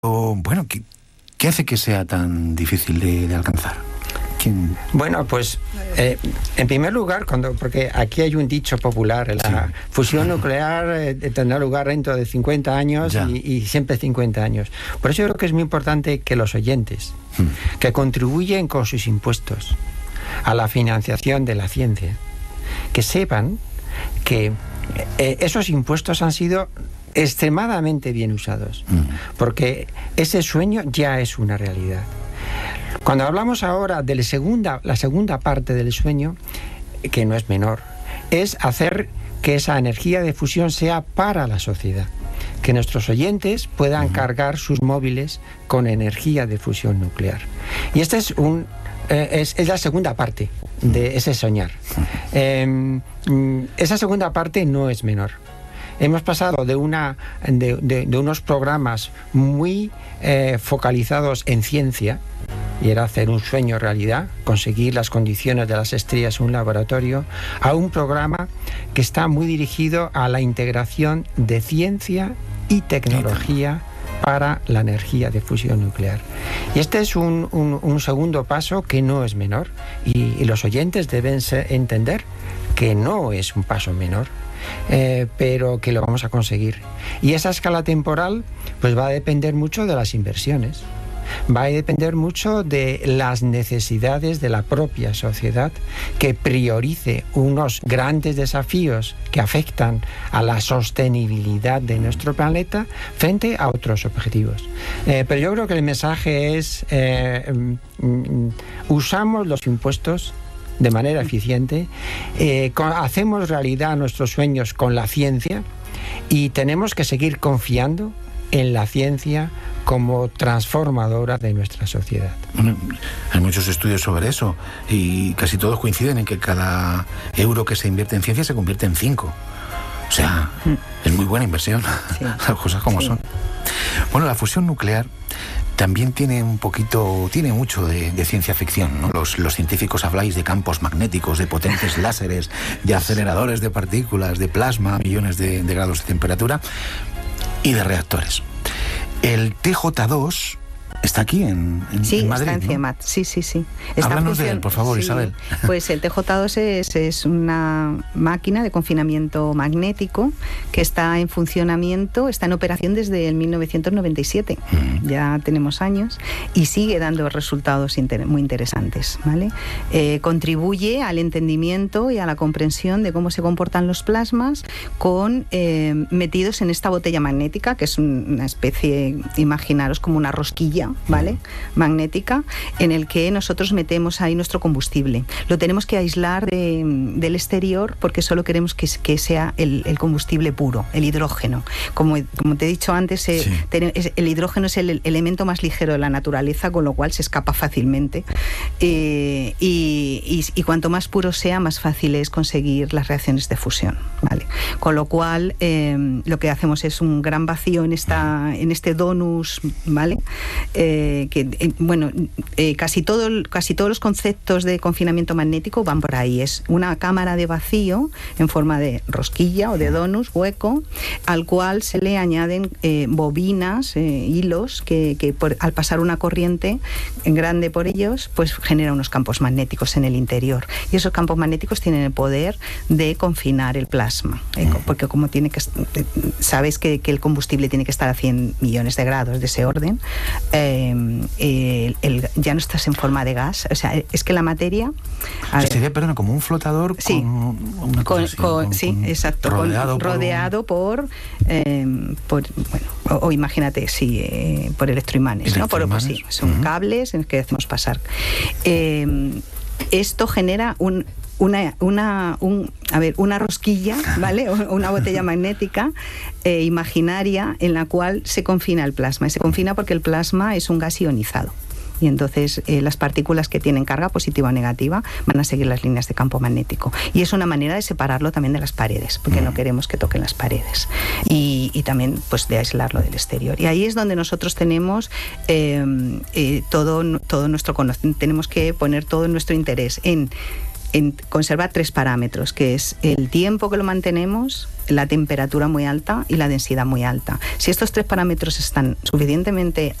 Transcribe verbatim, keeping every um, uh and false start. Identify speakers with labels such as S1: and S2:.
S1: bueno, ¿qué, qué hace que sea tan difícil de, de alcanzar? ¿Quién?
S2: Bueno, pues eh, en primer lugar, cuando porque aquí hay un dicho popular, la sí. fusión nuclear eh, tendrá lugar dentro de cincuenta años y, y siempre cincuenta años. Por eso yo creo que es muy importante que los oyentes, hmm. que contribuyen con sus impuestos a la financiación de la ciencia, que sepan que eh, esos impuestos han sido extremadamente bien usados, hmm. porque ese sueño ya es una realidad. Cuando hablamos ahora de la segunda, la segunda parte del sueño, que no es menor, es hacer que esa energía de fusión sea para la sociedad, que nuestros oyentes puedan uh-huh. cargar sus móviles con energía de fusión nuclear. Y esta es, un, eh, es, es la segunda parte de ese soñar. Uh-huh. Eh, esa segunda parte no es menor. Hemos pasado de, una, de, de, de unos programas muy eh, focalizados en ciencia, y era hacer un sueño realidad, conseguir las condiciones de las estrellas en un laboratorio, a un programa que está muy dirigido a la integración de ciencia y tecnología para la energía de fusión nuclear. Y este es un, un, un segundo paso que no es menor, y, y los oyentes deben ser, entender que no es un paso menor, eh, pero que lo vamos a conseguir. Y esa escala temporal pues va a depender mucho de las inversiones. Va a depender mucho de las necesidades de la propia sociedad, que priorice unos grandes desafíos que afectan a la sostenibilidad de nuestro planeta frente a otros objetivos. Eh, pero yo creo que el mensaje es eh, mm, usamos los impuestos de manera eficiente, eh, con, hacemos realidad nuestros sueños con la ciencia, y tenemos que seguir confiando en la ciencia como transformadora de nuestra sociedad.
S1: Bueno, hay muchos estudios sobre eso y casi todos coinciden en que cada euro que se invierte en ciencia se convierte en cinco. O sea, mm. es muy buena inversión, sí. las cosas como sí. son. Bueno, la fusión nuclear también tiene un poquito, tiene mucho de, de ciencia ficción, ¿no? Los, los científicos habláis de campos magnéticos, de potentes láseres, de aceleradores de partículas, de plasma, millones de, de grados de temperatura y de reactores. El T J dos está aquí en, en,
S3: sí,
S1: en Madrid,
S3: está en
S1: ¿no?
S3: CIEMAT, sí, sí, sí. Está
S1: Háblanos de él, por favor, sí. Isabel.
S3: Pues el T J dos es, es una máquina de confinamiento magnético que está en funcionamiento, está en operación desde el mil novecientos noventa y siete. Mm. Ya tenemos años y sigue dando resultados inter- muy interesantes, ¿vale? Eh, contribuye al entendimiento y a la comprensión de cómo se comportan los plasmas con eh, metidos en esta botella magnética, que es una especie, imaginaros como una rosquilla, ¿vale? magnética, en el que nosotros metemos ahí nuestro combustible. Lo tenemos que aislar de, del exterior porque solo queremos que, que sea el, el combustible puro, el hidrógeno. Como, como te he dicho antes, eh, sí. ten, es, el hidrógeno es el, el elemento más ligero de la naturaleza, con lo cual se escapa fácilmente. Eh, y, y, y cuanto más puro sea, más fácil es conseguir las reacciones de fusión, ¿vale? Con lo cual, eh, lo que hacemos es un gran vacío en, esta, en este donus, ¿vale? Eh, que eh, bueno, eh, casi todo, casi todos los conceptos de confinamiento magnético van por ahí. Es una cámara de vacío en forma de rosquilla o de donus, hueco, al cual se le añaden eh, bobinas, eh, hilos, que, que por, al pasar una corriente grande por ellos, pues genera unos campos magnéticos en el interior. Y esos campos magnéticos tienen el poder de confinar el plasma, eh, porque como tiene que, sabes que, que el combustible tiene que estar a cien millones de grados de ese orden. Eh, el, el, ya no estás en forma de gas, o sea, es que la materia...
S1: A ver, sería, perdón, como un flotador
S3: sí,
S1: con una cosa
S3: con,
S1: así,
S3: con,
S1: con,
S3: sí,
S1: con,
S3: exacto,
S1: rodeado,
S3: con,
S1: por,
S3: rodeado por, eh, por bueno, o, o imagínate, sí, eh, por electroimanes, ¿no? Por, pues, sí, son uh-huh. cables en los que hacemos pasar. Eh, esto genera un Una, una, un, a ver, una rosquilla, ¿vale? Una botella magnética eh, imaginaria en la cual se confina el plasma. Y se confina porque el plasma es un gas ionizado. Y entonces eh, las partículas que tienen carga positiva o negativa van a seguir las líneas de campo magnético. Y es una manera de separarlo también de las paredes, porque no queremos que toquen las paredes. Y, y también pues de aislarlo del exterior. Y ahí es donde nosotros tenemos eh, eh, todo, todo nuestro conocimiento, tenemos que poner todo nuestro interés en en, conserva tres parámetros, que es el tiempo que lo mantenemos, la temperatura muy alta y la densidad muy alta. Si estos tres parámetros están suficientemente